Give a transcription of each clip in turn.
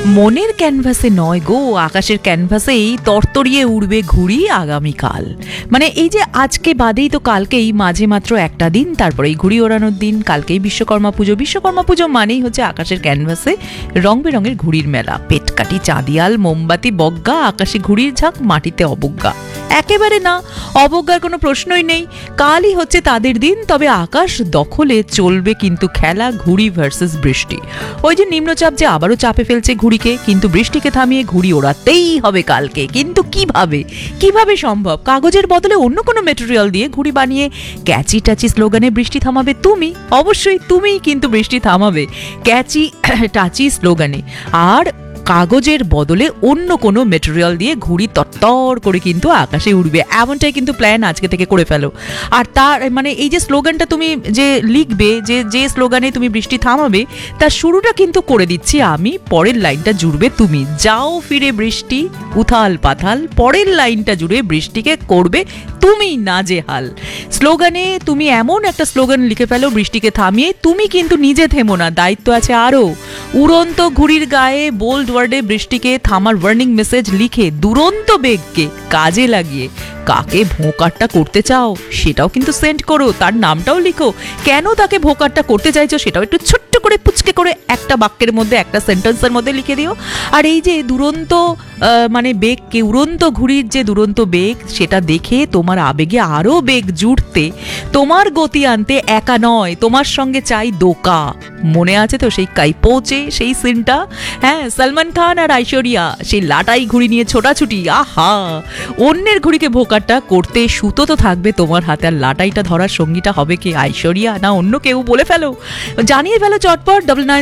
মনের ক্যানভাসে নয় গো, আকাশের ক্যানভাসেই তরতরিয়ে উড়বে ঘুড়ি আগামীকাল। মানে এই যে আজকে বাদেই তো কালকেই মাঝে মাত্র একটা দিন, তারপরে এই ঘুড়ি ওড়ানোর দিন, কালকেই বিশ্বকর্মা পুজো। বিশ্বকর্মা পুজো মানেই হচ্ছে আকাশের ক্যানভাসে রং বেরঙের ঘুড়ির মেলা, পেটকাটি, চাঁদিয়াল, মোমবাতি, বগ্গা, আকাশে ঘুড়ির ঝাঁক, মাটিতে অবজ্ঞা। একেবারে না, অবজ্ঞার কোনো প্রশ্নই নেই। কালই হচ্ছে তাদের দিন। তবে আকাশ দখলে চলবে কিন্তু খেলা ঘুড়ি ভার্সেস বৃষ্টি। ওই যে নিম্নচাপ যে আবারও চাপে ফেলছে ঘুড়িকে, কিন্তু বৃষ্টিকে থামিয়ে ঘুড়ি ওড়াতেই হবে কালকে। কিন্তু কিভাবে সম্ভব? কাগজের বদলে অন্য কোনো মেটেরিয়াল দিয়ে ঘুড়ি বানিয়ে ক্যাচি টাচি স্লোগানে বৃষ্টি থামাবে তুমি। অবশ্যই তুমিই কিন্তু বৃষ্টি থামাবে ক্যাচি টাচি স্লোগানে। আর কাগজের বদলে অন্য কোনো মেটেরিয়াল দিয়ে ঘুড়ি তত্তর করে কিন্তু আকাশে উড়বে, এমনটাই কিন্তু প্ল্যান আজকে থেকে করে ফেলো। আর তার মানে এই যে স্লোগানটা তুমি যে লিখবে, যে স্লোগানে তুমি বৃষ্টি থামাবে, তার শুরুটা কিন্তু করে দিচ্ছি আমি। পরের লাইনটা জুড়বে তুমি। যাও ফিরে বৃষ্টি উথাল পাথাল, পরের লাইনটা জুড়ে বৃষ্টিকে করবে তুমি নাজেহাল। স্লোগানে তুমি এমন একটা স্লোগান লিখে ফেলো বৃষ্টিকে থামিয়ে। তুমি কিন্তু নিজে থেমো না, দায়িত্ব আছে আরও। উড়ন্ত ঘুড়ির গায়ে বোল্ড ওয়ার্ডে বৃষ্টিকে থামার ওয়ার্নিং মেসেজ লিখে দুরন্ত বেগকে কাজে লাগিয়ে কাকে ভোঁকারটা করতে চাও সেটাও কিন্তু সেন্ড করো, তার নামটাও লিখো। কেন তাকে ভোঁকারটা করতে চাইছো সেটাও একটু ছোট্ট করে পুচকে করে একটা বাক্যের মধ্যে, একটা সেন্টেন্সের মধ্যে লিখে দিও। আর এই যে দুরন্ত মানে বেগকে, উড়ন্ত ঘুড়ির যে দুরন্ত বেগ, সেটা দেখে তোমার আবেগে আরও বেগ জুড়তে, তোমার গতি আনতে একা নয়, তোমার সঙ্গে চাই দোকা। মনে আছে তো সেই কাইপোচে সেই সিনটা? হ্যাঁ, সলমান খান আর ঐশ্বরিয়া সেই লাটাই ঘুড়ি নিয়ে ছোটাছুটি। আহা, অন্যের ঘুড়িকে ভোকারটা করতে সুতো তো থাকবে তোমার হাতে, আর লাটাইটা ধরার সঙ্গীটা হবে কি ঐশ্বরিয়া না অন্য কেউ? বলে ফেলো, জানিয়ে ফেলো চটপট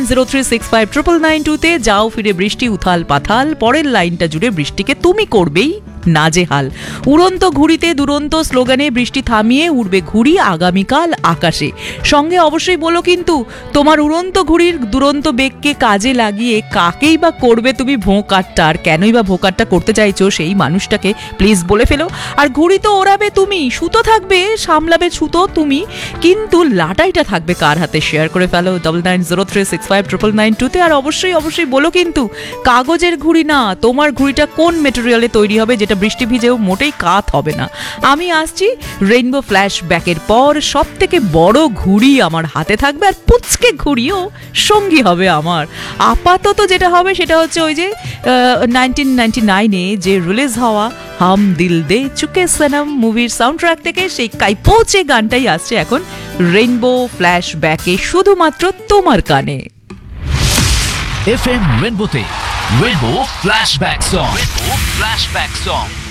9903659992-তে। যাও ফিরে বৃষ্টি উথাল পাথাল, পরের লাইনটা জুড়ে বৃষ্টিকে তুমি করবেই নাজেহাল। উড়ন্ত ঘুড়িতে দুরন্ত স্লোগানে বৃষ্টি থামিয়ে উড়বে ঘুড়ি আগামীকাল আকাশে। সঙ্গে অবশ্যই বলো কিন্তু তোমার উড়ন্ত ঘুড়ির দুরন্ত বেগকে কাজে লাগিয়ে কাকেই বা করবে তুমি ভোঁকারটা, আর কেনই বা ভোঁকারটা করতে চাইছো সেই মানুষটাকে প্লিজ বলে ফেলো। আর ঘুড়ি তো ওড়াবে তুমি, সুতো থাকবে, সামলাবে সুতো তুমি, কিন্তু লাটাইটা থাকবে কার হাতে? শেয়ার করে ফেলো 9903659992-তে। আর অবশ্যই বলো কিন্তু কাগজের ঘুড়ি না, তোমার ঘুড়িটা কোন মেটেরিয়ালে তৈরি হবে যেটা বৃষ্টি ভিজেও মোটেই কাত হবে না। আমি আসছি রেইনবো ফ্ল্যাশ ব্যাকের পর। সব থেকে বড় ঘুড়ি আমার হাতে থাকবে, আর পুচকে ঘুড়িও সঙ্গী হবে আমার। আপাতত যেটা হবে সেটা হচ্ছে ওই যে 1999-এ যে রিলিজ হওয়া হাম দিল দে চুকে সনম মুভির সাউন্ড ট্র্যাক থেকে সেই কাইপোচে গানটাই আসছে এখন রেইনবো ফ্ল্যাশ ব্যাকে, শুধুমাত্র তোমার কানে। FM রেইনবোতে rainbow flashback song.